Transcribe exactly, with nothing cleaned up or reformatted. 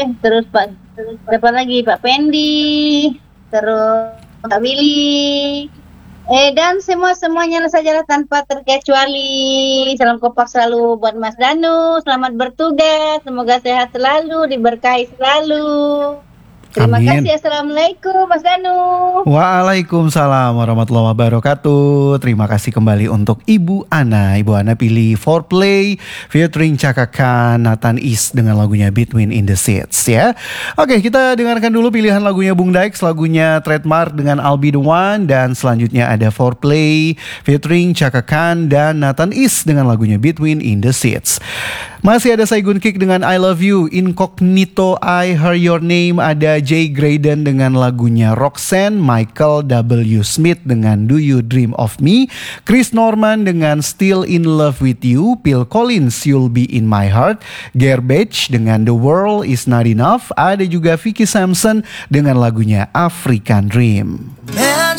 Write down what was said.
terus Pak, terus siapa lagi? Pak Pendi, terus Pak Willy, eh dan semua-semuanya sajalah tanpa terkecuali. Salam kompak selalu buat Mas Danu, selamat bertugas, semoga sehat selalu, diberkahi selalu. Terima Amin. kasih. Assalamualaikum Mas Danu. Waalaikumsalam warahmatullahi wabarakatuh. Terima kasih kembali untuk Ibu Ana. Ibu Ana pilih Foreplay featuring Chaka Khan, Nathan East dengan lagunya Between in the Seats ya. Oke, kita dengarkan dulu pilihan lagunya Bung Daix, lagunya Trademark dengan I'll Be The One, dan selanjutnya ada Foreplay featuring Chaka Khan dan Nathan East dengan lagunya Between in the Seats. Masih ada Saigon Kick dengan I Love You, Incognito I Heard Your Name, ada Jay Graydon dengan lagunya Roxanne, Michael W. Smith dengan Do You Dream of Me, Chris Norman dengan Still in Love with You, Phil Collins You'll Be in My Heart, Garbage dengan The World Is Not Enough, ada juga Vicky Sampson dengan lagunya African Dream.